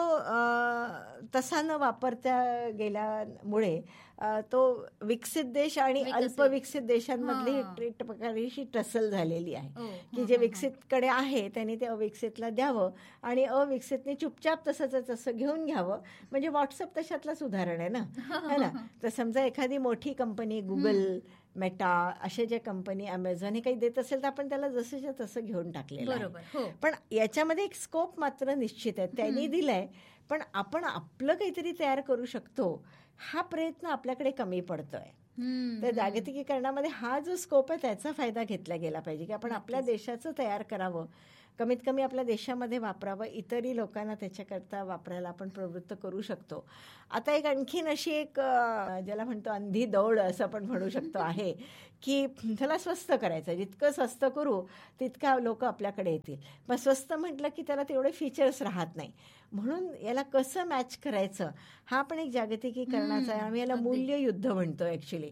तसा न वापरता गेल्यामुळे तो विकसित देश आणि अल्पविकसित देशांमधली प्रकारेशी टसल झालेली आहे की जे विकसितकडे आहे त्यांनी ते अविकसितला द्यावं आणि अविकसितने चुपचाप तसंच तसं घेऊन घ्यावं. म्हणजे व्हॉट्सअप तशातलंच उदाहरण आहे ना, है ना. तर समजा एखादी मोठी कंपनी गुगल, मेटा अशा ज्या कंपनी, अमेझॉन हे काही देत असेल तर आपण त्याला जसंच्या तसं घेऊन टाकलेलं आहे. पण याच्यामध्ये एक स्कोप मात्र निश्चित आहे. त्यांनी दिलंय, पण आपण आपलं काहीतरी तयार करू शकतो हा प्रयत्न आपल्याकडे कमी पडतोय. तर जागतिकीकरणामध्ये हा जो स्कोप आहे त्याचा फायदा घेतला गेला पाहिजे की आपण आपल्या देशाचं तयार करावं, कमीत कमी आपल्या देशामध्ये वापरावं, इतरही लोकांना त्याच्याकरता वापरायला आपण प्रवृत्त करू शकतो. आता एक आणखीन अशी एक ज्याला म्हणतो अंधी दौड असं आपण म्हणू शकतो आहे की त्याला स्वस्त करायचं. जितकं स्वस्त करू तितका लोक आपल्याकडे येतील. मग स्वस्त म्हटलं की त्याला तेवढे फीचर्स राहत नाही. म्हणून याला कसं मॅच करायचं हा पण एक जागतिकीकरणाचा आहे. आम्ही याला मूल्ययुद्ध म्हणतो ॲक्च्युली.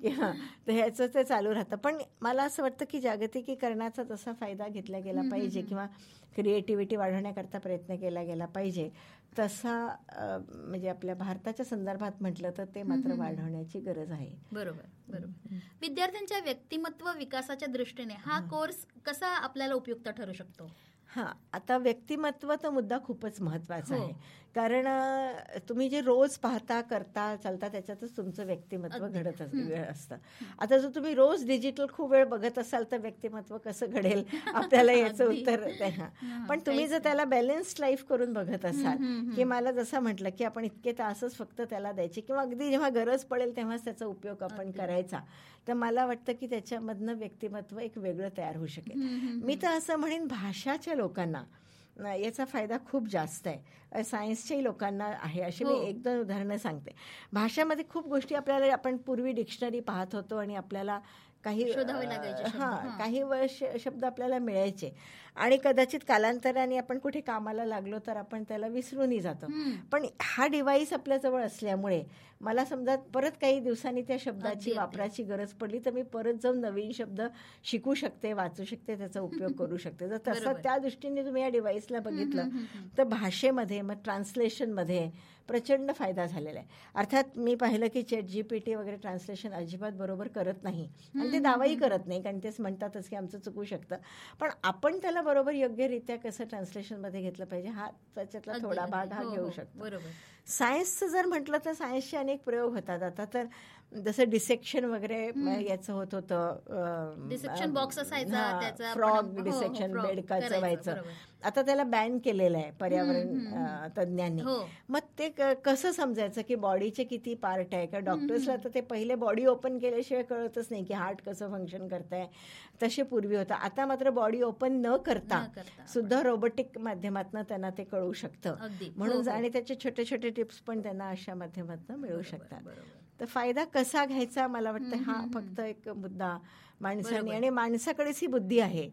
तर ह्याचं ते चालू राहतं. पण मला असं वाटतं की जागतिकीकरणाचा तसा फायदा घेतला गेला पाहिजे किंवा क्रिएटिव्हिटी वाढवण्याकरता प्रयत्न केला गेला पाहिजे. तसा म्हणजे आपल्या भारताच्या संदर्भात म्हटलं तर ते मात्र वाढवण्याची गरज आहे. बरोबर बरोबर. विद्यार्थ्यांच्या व्यक्तिमत्व विकासाच्या दृष्टीने हा कोर्स कसा आपल्याला उपयुक्त ठरू शकतो? हां, आता व्यक्तिमत्वाचा मुद्दा खूपच महत्त्वाचा आहे. कारण तुम्ही जे रोज पाहता करता चालता त्याच्यातच तुमचं व्यक्तिमत्व घडत असतं. आता जर तुम्ही रोज डिजिटल खूप वेळ बघत असाल तर व्यक्तिमत्व कसं घडेल आपल्याला याचं उत्तर द्या. पण तुम्ही जर त्याला बॅलन्स्ड लाईफ करून बघत असाल की मला जसं म्हटलं की आपण इतके तासच फक्त त्याला द्यायचे किंवा अगदी जेव्हा गरज पडेल तेव्हाच त्याचा उपयोग आपण करायचा, तर मला वाटतं की त्याच्यामधनं व्यक्तिमत्व एक वेगळं तयार होऊ शकेल. मी तर असं म्हणेन भाषाच्या लोकांना याचा फायदा खूप जास्त आहे. सायन्सच्याही लोकांना आहे. अशी मी एक दोन उदाहरणं सांगते. भाषेमध्ये खूप गोष्टी आपल्याला आपण पूर्वी डिक्शनरी पाहत होतो आणि आपल्याला काही हां काही वर्ष शब्द आपल्याला मिळायचे आणि कदाचित कालांतराने आपण कुठे कामाला लागलो तर आपण त्याला विसरूनही जातो. पण हा डिव्हाइस आपल्याजवळ असल्यामुळे मला समजा परत काही दिवसांनी त्या शब्दाची वापराची गरज पडली तर मी परत जाऊन नवीन शब्द शिकू शकते, वाचू शकते, त्याचा उपयोग करू शकते. जर तसं त्या दृष्टीने तुम्ही या डिव्हाइसला बघितलं तर भाषेमध्ये मग ट्रान्सलेशनमध्ये प्रचंड फायदा झालेला आहे. अर्थात मी पाहिलं की चॅट जीपीटी वगैरे ट्रान्सलेशन अजिबात बरोबर करत नाही आणि ते दावाही करत नाही कारण तेच म्हणतातच की आमचं चुकू शकतं. पण आपण त्याला बरोबर योग्यरित्या कसं ट्रान्सलेशनमध्ये घेतलं पाहिजे हा त्याच्यातला थोडा भाग हा घेऊ शकतो. सायन्सचं जर म्हटलं तर सायन्सचे अनेक प्रयोग होतात. आता तर जसं डिसेक्शन वगैरे याचं होत होतं, डिसेक्शन बॉक्स असायचा, फ्रॉग डिसेक्शन बेडकाचं व्हायचं. आता त्याला बॅन केलेलं आहे पर्यावरण तज्ज्ञांनी. मग ते कसं समजायचं की बॉडीचे किती पार्ट आहे का? डॉक्टर्सला तर ते पहिले बॉडी ओपन केल्याशिवाय कळतच नाही की हार्ट कसं फंक्शन करतंय. तसे पूर्वी होतं. आता मात्र बॉडी ओपन न करता सुद्धा रोबोटिक माध्यमातून त्यांना ते कळू शकतं. म्हणून आणि त्याचे छोटे छोटे टिप्स पण त्यांना अशा माध्यमातून मिळू शकतात. तर फायदा कसा घ्यायचा मला वाटतं हा फक्त एक मुद्दा माणसाने, आणि माणसाकडेच ही बुद्धी आहे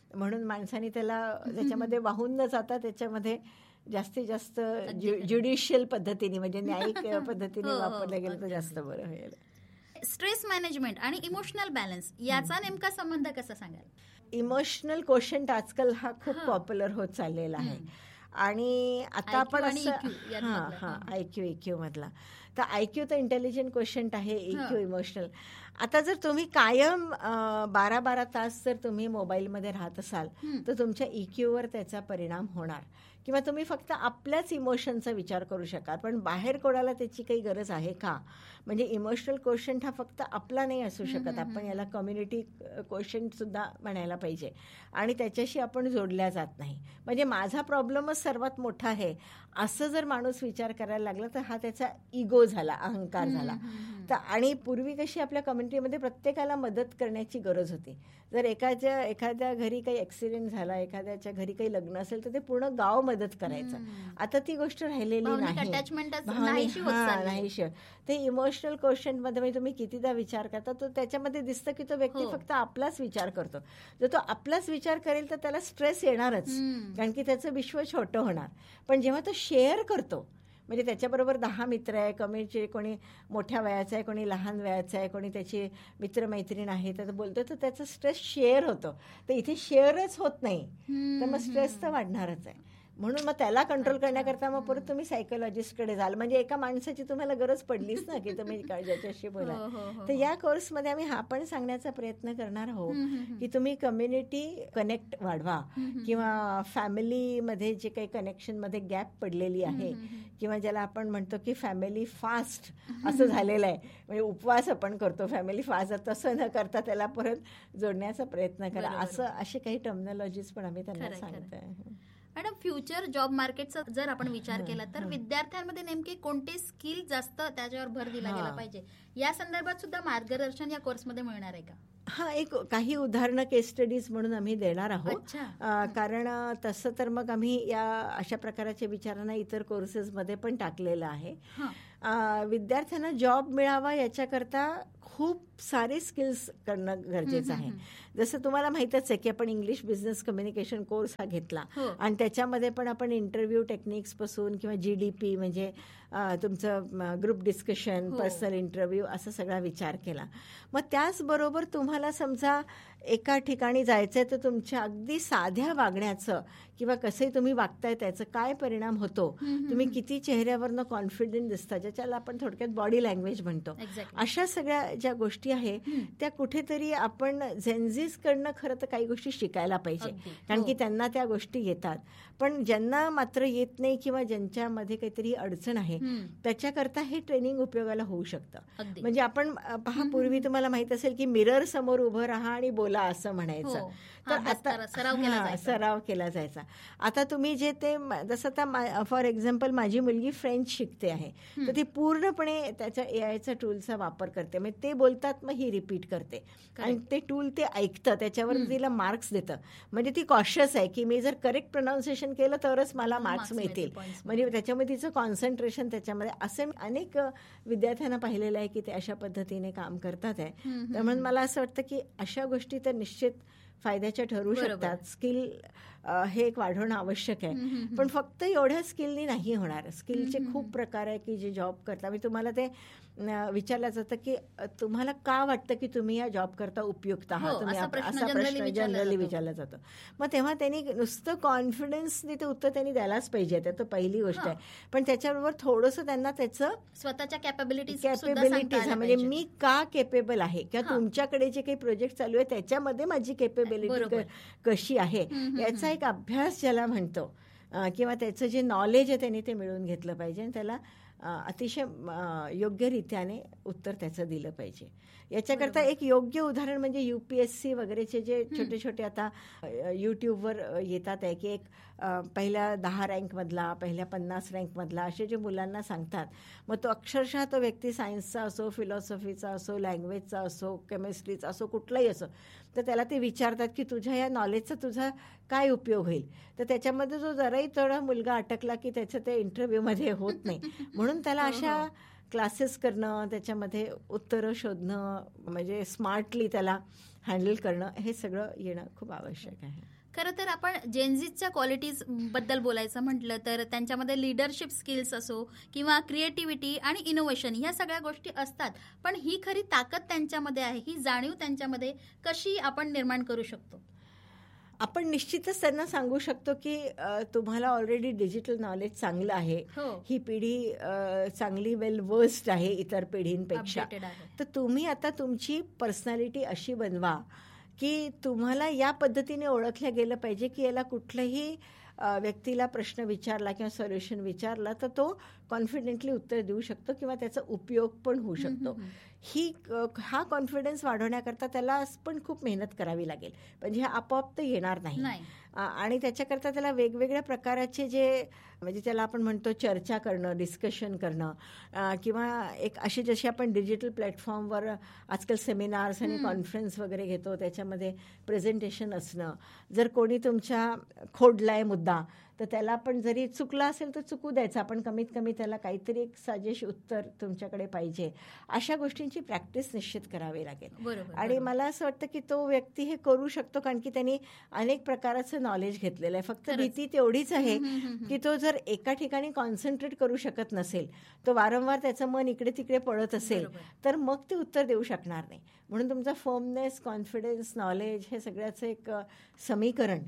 म्हणून माणसाने त्याला त्याच्यामध्ये वाहून न जाता त्याच्यामध्ये जास्तीत जास्त ज्युडिशियल पद्धतीने म्हणजे न्यायिक पद्धतीने वापरलं गेलं तर जास्त बरं होईल. स्ट्रेस मॅनेजमेंट आणि इमोशनल बॅलन्स याचा नेमका संबंध कसा सांगाल? इमोशनल क्वोशंट आजकाल हा खूप पॉप्युलर होत चाललेला आहे आणि आता आपण असं हां हां आयक्यू इक्यू मधला तर आयक्यू तर इंटेलिजंट क्वोशंट आहे, इक्यू इमोशनल. आता जर तुम्ही कायम बारा बारा तास जर तुम्ही मोबाईलमध्ये राहत असाल तर तुमच्या इक्यूवर त्याचा परिणाम होणार किंवा तुम्ही फक्त आपल्याच इमोशनचा विचार करू शकाल पण बाहेर कोणाला त्याची काही गरज आहे का? म्हणजे इमोशनल क्वोशंट हा फक्त आपला नाही असू शकत, आपण याला कम्युनिटी क्वोशंट सुद्धा म्हणायला पाहिजे आणि त्याच्याशी आपण जोडल्या जात नाही. म्हणजे माझा प्रॉब्लेमच सर्वात मोठा आहे असं जर माणूस विचार करायला लागला तर हा त्याचा इगो झाला, अहंकार झाला. तर आणि पूर्वी कशी आपल्या कम्युनिटीमध्ये प्रत्येकाला मदत करण्याची गरज होती. जर एखाद्या एखाद्या घरी काही ॲक्सिडेंट झाला, एखाद्याच्या घरी काही लग्न असेल तर ते पूर्ण गाव मदत करायचं. आता ती गोष्ट राहिलेली नाही, नाहीशी. ते इमोशनल क्वोशंटमध्ये म्हणजे तुम्ही कितीदा विचार करता तर त्याच्यामध्ये दिसतं की तो व्यक्ती फक्त आपलाच विचार करतो. जर तो आपलाच विचार करेल तर त्याला स्ट्रेस येणारच कारण की त्याचं विश्व छोटं होणार. पण जेव्हा तो शेअर करतो म्हणजे त्याच्याबरोबर दहा मित्र आहे, कमीचे कोणी मोठ्या वयाचा आहे, कोणी लहान वयाचा आहे, कोणी त्याची मित्रमैत्रीण आहे तर बोलतो तर त्याचा स्ट्रेस शेअर होतो. तर इथे शेअरच होत नाही तर मग स्ट्रेस तर वाढणारच आहे. म्हणून मग त्याला कंट्रोल करण्याकरता मग परत तुम्ही सायकोलॉजिस्टकडे जाल. म्हणजे एका माणसाची तुम्हाला गरज पडलीच ना की तुम्ही ज्याच्याशी बोला. तर या कोर्समध्ये आम्ही हा पण सांगण्याचा प्रयत्न करणार आहोत की तुम्ही कम्युनिटी कनेक्ट वाढवा किंवा फॅमिलीमध्ये जे काही कनेक्शनमध्ये गॅप पडलेली आहे किंवा ज्याला आपण म्हणतो की फॅमिली फास्ट असं झालेलं आहे, म्हणजे उपवास आपण करतो फॅमिली फास्ट, तसं न करता त्याला परत जोडण्याचा प्रयत्न करा. असं असे काही टर्मिनॉलॉजीज पण आम्ही त्यांना सांगतोय. मॅडम, फ्युचर जॉब मार्केटचा जर आपण विचार केला तर विद्यार्थ्यांमध्ये नेमके कोणते स्किल जास्त त्याच्यावर भर दिला गेला पाहिजे या संदर्भात सुद्धा मार्गदर्शन या कोर्समध्ये मिळणार आहे का? हा, एक काही उदाहरणं केस स्टडीज म्हणून आम्ही देणार आहोत. कारण तसं तर मग आम्ही या अशा प्रकारच्या विचारांना इतर कोर्सेसमध्ये पण टाकलेलं आहे. विद्यार्थ्यांना जॉब मिळावा याच्याकरता खूप सारे स्किल्स करणं गरजेचं आहे. जसं तुम्हाला माहीतच आहे की आपण इंग्लिश बिझनेस कम्युनिकेशन कोर्स हा घेतला आणि त्याच्यामध्ये पण आपण इंटरव्ह्यू टेक्निक्स पासून किंवा जी डी पी म्हणजे तुमचं ग्रुप डिस्कशन, पर्सनल इंटरव्ह्यू असा सगळा विचार केला. मग त्याचबरोबर तुम्हाला समजा एका ठिकाणी जायचं आहे तर तुमच्या अगदी साध्या वागण्याचं किंवा कसंही तुम्ही वागताय त्याचं काय परिणाम होतो, तुम्ही किती चेहऱ्यावरनं कॉन्फिडंट दिसता, ज्याच्याला आपण थोडक्यात बॉडी लँग्वेज म्हणतो, अशा सगळ्या ज्या गोष्टी आहे त्या कुठेतरी आपण झेनझीसकडनं खरं तर काही गोष्टी शिकायला पाहिजे कारण की त्यांना त्या गोष्टी येतात. पण ज्यांना मात्र येत नाही किंवा ज्यांच्यामध्ये काहीतरी अडचण आहे त्याच्याकरता हे ट्रेनिंग उपयोगाला होऊ शकतं. म्हणजे आपण पहा, पूर्वी तुम्हाला माहित असेल की मिरर समोर उभं राहा आणि बोला असं म्हणायचं, तर आता सराव केला जायचा. आता तुम्ही जे ते जसं आता फॉर एक्झाम्पल माझी मुलगी फ्रेंच शिकते आहे तर ती पूर्णपणे त्याच्या ए आयचा टूलचा वापर करते. म्हणजे ते बोलतात मग ही रिपीट करते आणि ते टूल ते ऐकतं, त्याच्यावर तिला मार्क्स देतं. म्हणजे ती कॉशियस आहे की मी जर करेक्ट प्रोनाऊन्सिएशन केलं तरच मला मार्क्स मिळतील. म्हणजे त्याच्यामध्ये तिचं कॉन्सन्ट्रेशन त्याच्यामध्ये. असे अनेक विद्यार्थ्यांना पाहिलेलं आहे की ते अशा पद्धतीने काम करतात आहे. त्यामुळे मला असं वाटतं की अशा गोष्टी तर निश्चित फायद्याच्या ठरू शकतात. स्किल हे एक वाढवणं आवश्यक आहे, पण फक्त एवढ्या स्किलनी नाही होणार. स्किलचे खूप प्रकार आहे की जे जॉब करता. मी तुम्हाला ते विचारलं जातं की तुम्हाला का वाटतं की तुम्ही या जॉब करता उपयुक्त आहात, तुम्ही असा प्रश्न जनरली विचारला जातो. मग तेव्हा त्यांनी नुसतं कॉन्फिडन्सने ते उत्तर त्यांनी द्यायलाच पाहिजे, तर पहिली गोष्ट आहे. पण त्याच्याबरोबर थोडंसं त्यांना त्याचं स्वतःच्या कॅपेबिलिटीज कॅपेबिलिटीज म्हणजे मी का केपेबल आहे किंवा तुमच्याकडे जे काही प्रोजेक्ट चालू आहे त्याच्यामध्ये माझी केपेबिलिटी कशी आहे याचा एक अभ्यास ज्याला म्हणतो किंवा त्याचं जे नॉलेज आहे त्यांनी ते मिळवून घेतलं पाहिजे आणि त्याला अतिशय योग्यरित्याने उत्तर त्याचं दिलं पाहिजे. याच्याकरता एक योग्य उदाहरण म्हणजे यूपीएससी वगैरेचे जे छोटे छोटे आता यूट्यूबवर येतात आहे की एक पहिल्या दहा रँकमधला, पहिल्या पन्नास रँकमधला असे जे मुलांना सांगतात. मग तो अक्षरशः तो व्यक्ती सायन्सचा असो, फिलॉसॉफीचा असो, लँग्वेजचा असो, केमिस्ट्रीचा असो, कुठलाही असो, तर त्याला ते विचारतात की तुझ्या या नॉलेजचा तुझा काय उपयोग होईल. तर त्याच्यामध्ये जो जराही थोडा मुलगा अटकला की त्याचं ते इंटरव्ह्यूमध्ये होत नाही. म्हणून त्याला अशा क्लासेस करणं, त्याच्यामध्ये उत्तरं शोधणं, म्हणजे स्मार्टली त्याला हँडल करणं हे सगळं येणं खूप आवश्यक आहे. खरं तर आपण जेनझीच्या क्वालिटीज बद्दल बोलायचं म्हटलं तर त्यांच्यामध्ये लिडरशिप स्किल्स असो किंवा क्रिएटिव्हिटी आणि इनोव्हेशन ह्या सगळ्या गोष्टी असतात, पण ही खरी ताकद त्यांच्यामध्ये आहे, ही जाणीव त्यांच्यामध्ये कशी आपण निर्माण करू शकतो? आपण निश्चितच त्यांना सांगू शकतो की तुम्हाला ऑलरेडी डिजिटल नॉलेज चांगलं आहे, ही पिढी चांगली वेल वर्स्ड आहे इतर पिढींपेक्षा, तर तुम्ही आता तुमची पर्सनॅलिटी अशी बनवा की तुम्हाला या पद्धतीने ओळखलं गेलं पाहिजे की याला कुठलंही व्यक्तीला प्रश्न विचारला किंवा सोल्युशन विचारला तर तो कॉन्फिडेंटली उत्तर देऊ शकतो किंवा त्याचा उपयोग पण होऊ शकतो. ही हा कॉन्फिडन्स वाढवण्याकरता त्याला पण खूप मेहनत करावी लागेल, म्हणजे हे आपोआप तर येणार नाही. आणि त्याच्याकरता त्याला वेगवेगळ्या प्रकाराचे जे म्हणजे त्याला आपण म्हणतो चर्चा करणं, डिस्कशन करणं किंवा एक अशी जशी आपण डिजिटल प्लॅटफॉर्मवर आजकाल सेमिनार्स आणि कॉन्फरन्स वगैरे घेतो त्याच्यामध्ये प्रेझेंटेशन असणं. जर कोणी तुमच्या खोडलाय मुद्दा तर त्याला पण जरी चुकला असेल तर चुकू द्यायचं, आपण कमीत कमी त्याला काहीतरी एक साजेश उत्तर तुमच्याकडे पाहिजे. अशा गोष्टींची प्रॅक्टिस निश्चित करावी लागेल. आणि मला असं वाटतं की तो व्यक्ती हे करू शकतो कारण की त्यांनी अनेक प्रकारचं नॉलेज घेतलेलं आहे. फक्त भीती तेवढीच आहे की तो जर एका ठिकाणी कॉन्सन्ट्रेट करू शकत नसेल, तो वारंवार त्याचं मन इकडे तिकडे पळत असेल तर मग ते उत्तर देऊ शकणार नाही. म्हणून तुमचा फर्मनेस, कॉन्फिडन्स, नॉलेज हे सगळ्याचं एक समीकरण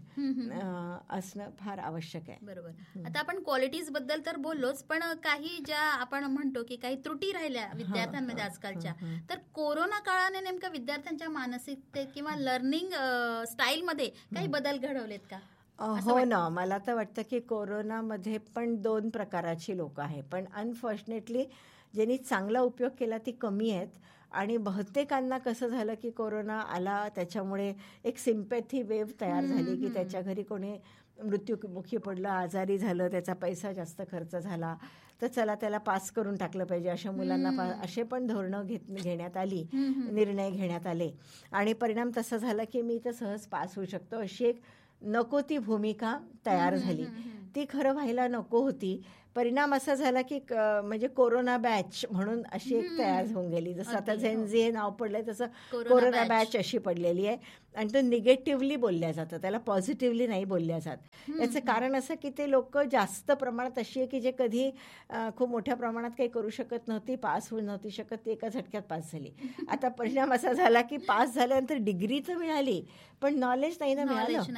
असणं फार आवश्यक आहे. बरोबर. आता आपण क्वालिटीज बद्दल तर बोललोच, पण काही ज्या आपण म्हणतो की काही त्रुटी राहिल्या विद्यार्थ्यांमध्ये आजकालच्या, तर कोरोना काळाने नेमकं विद्यार्थ्यांच्या मानसिकतेत किंवा लर्निंग स्टाईलमध्ये काही बदल घडवलेत का? हो ना, मला तर वाटतं की कोरोनामध्ये पण दोन प्रकाराची लोक आहेत, पण अनफॉर्च्युनेटली ज्यांनी चांगला उपयोग केला ती कमी आहेत. आणि बहुतेकांना कसं झालं की कोरोना आला त्याच्यामुळे एक सिम्पॅथी वेव्ह तयार झाली की त्याच्या घरी कोणी मृत्युमुखी पडलं, आजारी झालं, त्याचा पैसा जास्त खर्च झाला, तर चला त्याला पास करून टाकलं पाहिजे, अशा मुलांना पा असे पण धोरणं घेत घेण्यात आली, निर्णय घेण्यात आले. आणि परिणाम तसा झाला की मी तर सहज पास होऊ शकतो अशी एक नको ती भूमिका तयार झाली. ती खरं व्हायला नको होती. परिणाम असा झाला की म्हणजे कोरोना बॅच म्हणून अशी एक तयार होऊन गेली. जसं आता झेनझी हे नाव पडलंय तसं कोरोना बॅच अशी पडलेली आहे. आणि तो निगेटिव्हली बोलल्या जातं, त्याला पॉझिटिव्हली नाही बोलल्या जात. याचं कारण असं की ते लोक जास्त प्रमाणात अशी आहे की जे कधी खूप मोठ्या प्रमाणात काही करू शकत नव्हती, पास होऊ नव्हती शकत, ती एका झटक्यात पास झाली. आता परिणाम असा झाला की पास झाल्यानंतर डिग्री तर मिळाली पण नॉलेज नाही ना मिळालं.